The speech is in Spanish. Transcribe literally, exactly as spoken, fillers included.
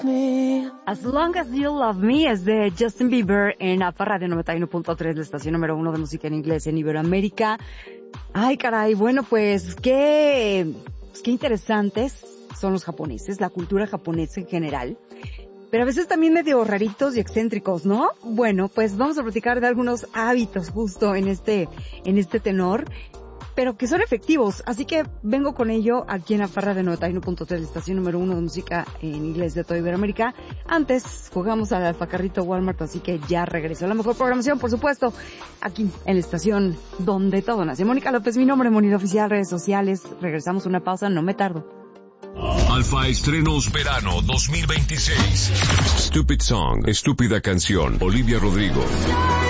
As Long As You Love Me es de Justin Bieber en APA Radio noventa y uno punto tres, la estación número uno de música en inglés en Iberoamérica. Ay, caray, bueno, pues qué, pues, qué interesantes son los japoneses, la cultura japonesa en general. Pero a veces también medio raritos y excéntricos, ¿no? Bueno, pues vamos a platicar de algunos hábitos justo en este, en este tenor, pero que son efectivos. Así que vengo con ello aquí en la Farra de noventa y uno punto tres, la estación número uno de música en inglés de toda Iberoamérica. Antes jugamos al Alfacarrito Walmart, así que ya regresó la mejor programación, por supuesto, aquí en la estación donde todo nace. Mónica López, mi nombre, Monida Oficial, redes sociales. Regresamos una pausa, no me tardo. Alfa Estrenos Verano dos mil veintiséis. Stupid Song, Estúpida Canción, Olivia Rodrigo.